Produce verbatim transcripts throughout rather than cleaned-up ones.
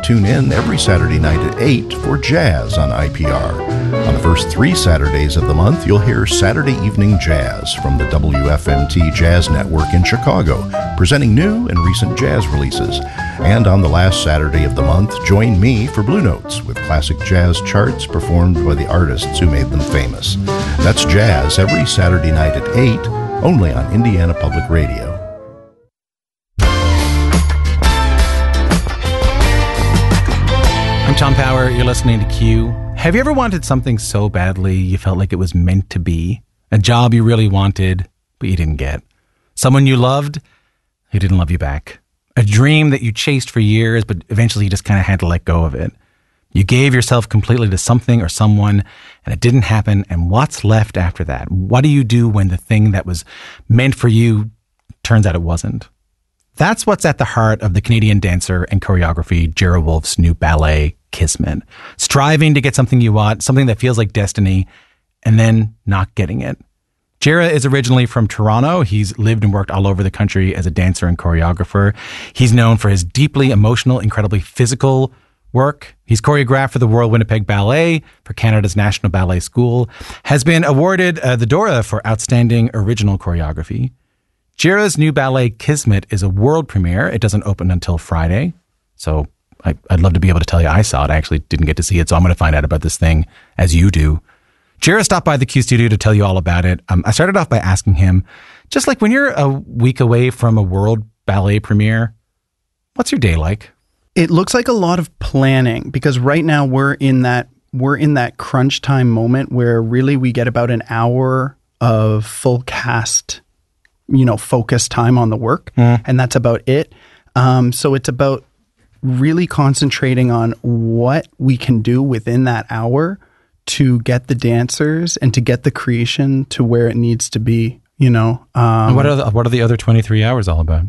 tune in every Saturday night at eight for Jazz on I P R. On the first three Saturdays of the month, you'll hear Saturday Evening Jazz from the W F M T Jazz Network in Chicago, presenting new and recent jazz releases. And on the last Saturday of the month, join me for Blue Notes with classic jazz charts performed by the artists who made them famous. That's Jazz every Saturday night at eight, only on Indiana Public Radio. I'm Tom Power. You're listening to Q. Have you ever wanted something so badly you felt like it was meant to be? A job you really wanted, but you didn't get. Someone you loved who didn't love you back. A dream that you chased for years, but eventually you just kind of had to let go of it. You gave yourself completely to something or someone, and it didn't happen. And what's left after that? What do you do when the thing that was meant for you turns out it wasn't? That's what's at the heart of the Canadian dancer and choreography Jara Wolf's new ballet, Kismet. Striving to get something you want, something that feels like destiny, and then not getting it. Jara is originally from Toronto. He's lived and worked all over the country as a dancer and choreographer. He's known for his deeply emotional, incredibly physical work. He's choreographed for the Royal Winnipeg Ballet, for Canada's National Ballet School, has been awarded uh, the Dora for Outstanding Original Choreography. Jara's new ballet, Kismet, is a world premiere. It doesn't open until Friday. So I, I'd love to be able to tell you I saw it. I actually didn't get to see it, so I'm going to find out about this thing as you do. Jara stopped by the Q studio to tell you all about it. Um, I started off by asking him, just like when you're a week away from a world ballet premiere, what's your day like? It looks like a lot of planning, because right now we're in that we're in that crunch time moment where really we get about an hour of full cast, you know, focus time on the work, mm. and that's about it. Um, so it's about really concentrating on what we can do within that hour to get the dancers and to get the creation to where it needs to be, you know. Um, what are the, what are the other twenty-three hours all about?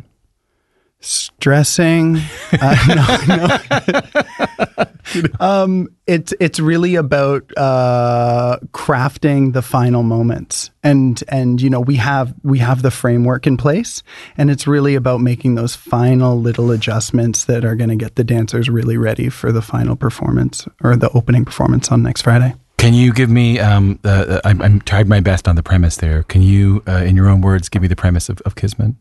Stressing. Uh, no, no. um, it's it's really about uh, crafting the final moments, and and you know we have we have the framework in place, and it's really about making those final little adjustments that are going to get the dancers really ready for the final performance or the opening performance on next Friday. Can you give me? Um, uh, I, I'm tried my best on the premise there. Can you, uh, in your own words, give me the premise of, of Kismet?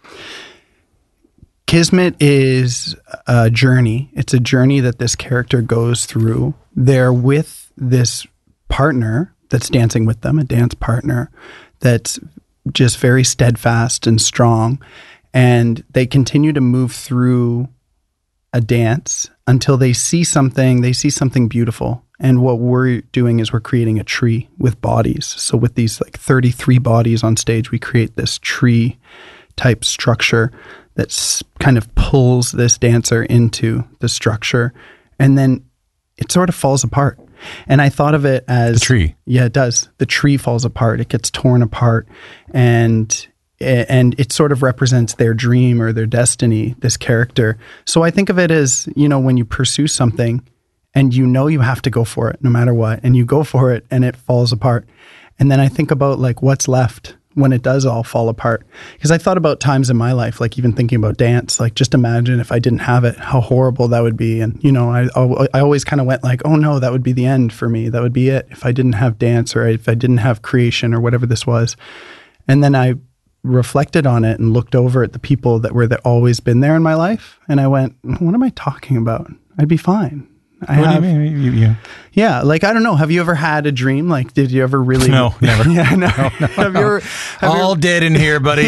Kismet is a journey. It's a journey that this character goes through. They're with this partner that's dancing with them, a dance partner that's just very steadfast and strong. And they continue to move through a dance until they see something, they see something beautiful. And what we're doing is we're creating a tree with bodies. So with these like thirty-three bodies on stage, we create this tree type structure that kind of pulls this dancer into the structure, and then it sort of falls apart. And I thought of it as... The tree. Yeah, it does. The tree falls apart. It gets torn apart, and and it sort of represents their dream or their destiny, this character. So I think of it as, you know, when you pursue something and you know you have to go for it no matter what, and you go for it and it falls apart. And then I think about like what's left when it does all fall apart. Because I thought about times in my life, like even thinking about dance, like just imagine if I didn't have it, how horrible that would be. And, you know, I, I always kind of went like, oh no, that would be the end for me. That would be it if I didn't have dance or if I didn't have creation or whatever this was. And then I reflected on it and looked over at the people that were that always been there in my life. And I went, what am I talking about? I'd be fine. I what have, do you mean? You, you. Yeah, like I don't know. Have you ever had a dream? Like, did you ever really? No, never. Yeah, no. no, no have no. you ever? Have All you ever... dead in here, buddy.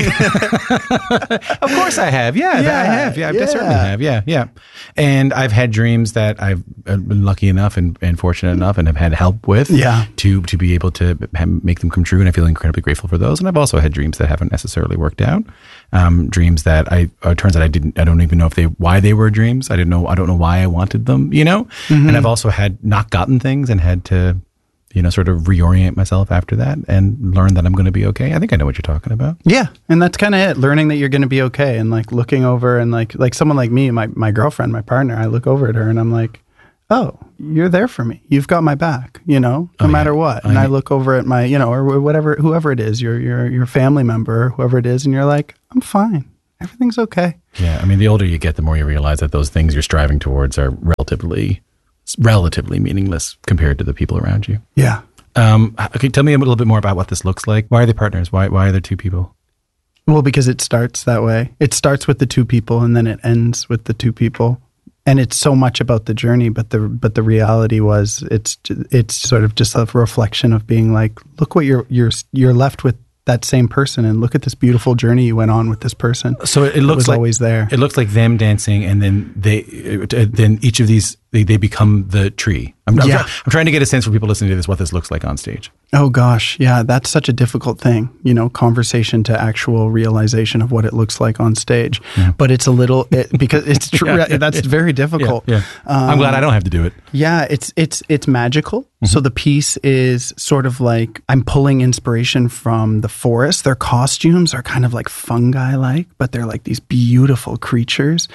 Of course I have. Yeah, yeah I have. Yeah, yeah. I certainly have. Yeah, yeah. And I've had dreams that I've been lucky enough and, and fortunate enough and have had help with. Yeah. To to be able to make them come true, and I feel incredibly grateful for those. And I've also had dreams that haven't necessarily worked out. Um, dreams that I uh, turns out I didn't. I don't even know if they why they were dreams. I didn't know. I don't know why I wanted them. You know. Mm-hmm. And I've also had not gotten things and had to, you know, sort of reorient myself after that and learn that I'm going to be okay. I think I know what you're talking about. Yeah. And that's kind of it. Learning that you're going to be okay. And like looking over and like, like someone like me, my, my girlfriend, my partner, I look over at her and I'm like, oh, you're there for me. You've got my back, you know, no oh, matter yeah. what. And I, I look over at my, you know, or whatever, whoever it is, your, your, your family member, whoever it is. And you're like, I'm fine. everything's okay. Yeah, I mean, the older you get, the more you realize that those things you're striving towards are relatively, relatively meaningless compared to the people around you. Yeah. Um, okay, tell me a little bit more about what this looks like. Why are they partners? Why why are there two people? Well, because it starts that way. It starts with the two people, and then it ends with the two people. And it's so much about the journey, but the but the reality was it's it's sort of just a reflection of being like, look what you're you're you're left with that same person, and look at this beautiful journey you went on with this person. So it, it looks it was like always there. It looks like them dancing, and then they uh, then each of these they, they become the tree. I'm, I'm, Yeah. try, I'm trying to get a sense for people listening to this what this looks like on stage. Oh gosh, yeah, that's such a difficult thing, you know, conversation to actual realization of what it looks like on stage. Yeah. But it's a little it, because it's true. Yeah, yeah, that's yeah. very difficult. Yeah, yeah. I'm glad I don't have to do it. Yeah, it's it's it's magical. Mm-hmm. So the piece is sort of like I'm pulling inspiration from the forest. Their costumes are kind of like fungi-like, but they're like these beautiful creatures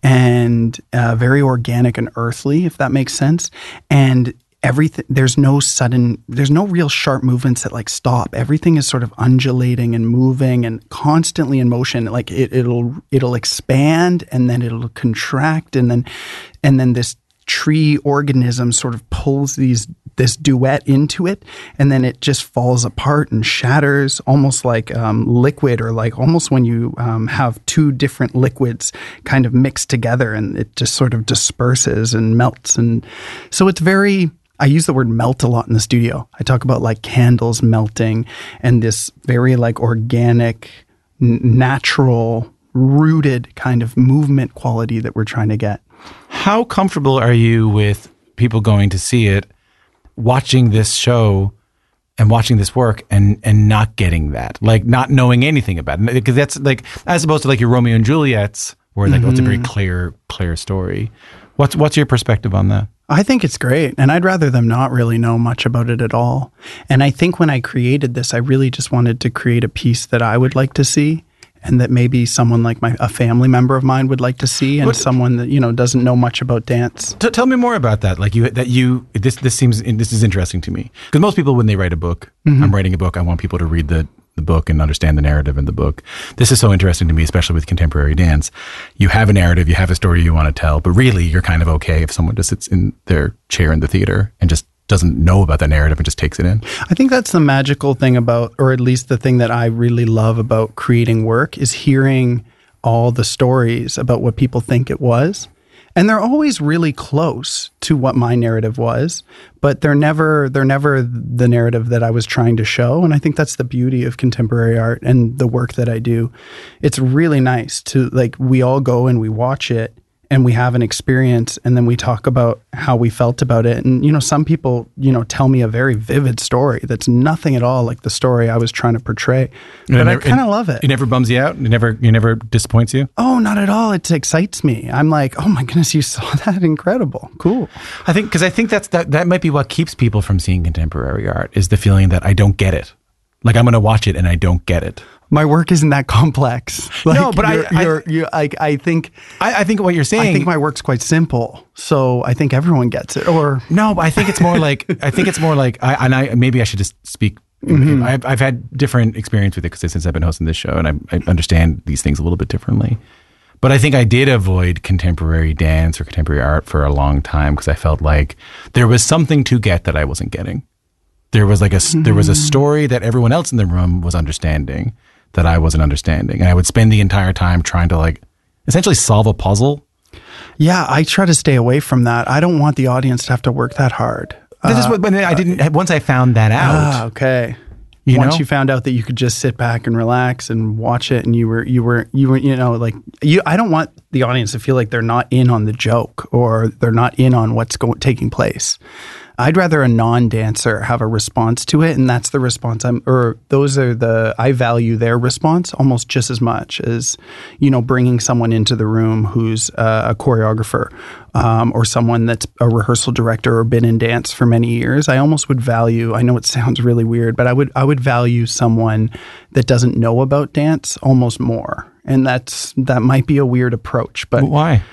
and uh, very organic and earthly, if that makes sense. And everything, there's no sudden, there's no real sharp movements that like stop. Everything is sort of undulating and moving and constantly in motion. Like it, it'll it'll expand and then it'll contract and then and then this tree organism sort of pulls these this duet into it, and then it just falls apart and shatters, almost like um, liquid, or like almost when you um, have two different liquids kind of mixed together, and it just sort of disperses and melts. And so it's very, I use the word melt a lot in the studio. I talk about like candles melting and this very like organic, n- natural, rooted kind of movement quality that we're trying to get. How comfortable are you with people going to see it, watching this show and watching this work and and not getting that, like not knowing anything about it? Because that's like, as opposed to like your Romeo and Juliet's, where like, mm-hmm. oh, it's a very clear, clear story. What's what's your perspective on that? I think it's great, and I'd rather them not really know much about it at all. And I think when I created this, I really just wanted to create a piece that I would like to see, and that maybe someone like my a family member of mine would like to see, and what, someone that, you know, doesn't know much about dance. T- tell me more about that. Like you, that you, this this seems this is interesting to me, because most people, when they write a book, mm-hmm. I'm writing a book, I want people to read the the book and understand the narrative in the book. This is so interesting to me, especially with contemporary dance. You have a narrative, you have a story you want to tell, but really you're kind of okay if someone just sits in their chair in the theater and just doesn't know about that narrative and just takes it in. I think that's the magical thing about, or at least the thing that I really love about creating work, is hearing all the stories about what people think it was. And they're always really close to what my narrative was, but they're never they're never the narrative that I was trying to show. And I think that's the beauty of contemporary art and the work that I do. It's really nice to, like, we all go and we watch it and we have an experience, and then we talk about how we felt about it. And, you know, some people, you know, tell me a very vivid story that's nothing at all like the story I was trying to portray. But never, I kind of love it. It never bums you out? It never, it never disappoints you? Oh, not at all. It excites me. I'm like, oh my goodness, you saw that? Incredible. Cool. I think, because I think that's that, that might be what keeps people from seeing contemporary art, is the feeling that I don't get it. Like, I'm going to watch it and I don't get it. My work isn't that complex. Like, no, but you're, I, you're, you're, I, I think, I, I think what you're saying, I think my work's quite simple. So I think everyone gets it. Or no, but I think it's more like, I think it's more like, I, and I, maybe I should just speak. Mm-hmm. I've, I've had different experience with it because since I've been hosting this show, and I, I understand these things a little bit differently. But I think I did avoid contemporary dance or contemporary art for a long time because I felt like there was something to get that I wasn't getting. There was like a, mm-hmm. there was a story that everyone else in the room was understanding that I wasn't understanding. And I would spend the entire time trying to, like, essentially solve a puzzle. Yeah, I try to stay away from that. I don't want the audience to have to work that hard. This uh, is what, when I didn't, once I found that out. Ah, okay. You Once know? you found out that you could just sit back and relax and watch it, and you were, you were, you were, you know, like, you, I don't want the audience to feel like they're not in on the joke or they're not in on what's going, taking place. I'd rather a non-dancer have a response to it, and that's the response I'm, or those are the, I value their response almost just as much as, you know, bringing someone into the room who's uh, a choreographer um, or someone that's a rehearsal director or been in dance for many years. I almost would value, I know it sounds really weird, but I would, I would value someone that doesn't know about dance almost more. And that's, that might be a weird approach, but why?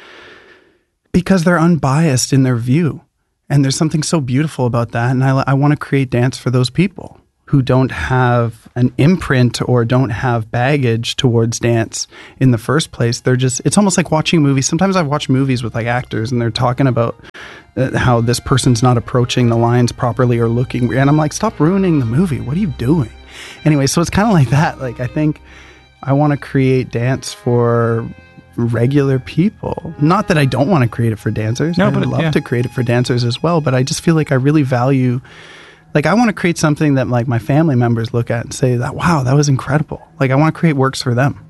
Because they're unbiased in their view. And there's something so beautiful about that. And I, I want to create dance for those people who don't have an imprint or don't have baggage towards dance in the first place. They're just, it's almost like watching movies. Sometimes I've watched movies with like actors and they're talking about uh, how this person's not approaching the lines properly or looking, and I'm like, stop ruining the movie. What are you doing? Anyway, so it's kind of like that. Like, I think I want to create dance for regular people. Not that I don't want to create it for dancers. No, I'd but, love yeah. to create it for dancers as well, but I just feel like I really value, like, I want to create something that like my family members look at and say that, wow, that was incredible. Like, I want to create works for them.